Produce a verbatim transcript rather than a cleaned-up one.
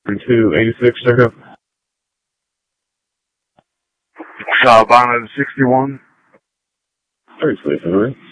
two eighty-six, check up. Salabana to sixty-one. Very safe, alright.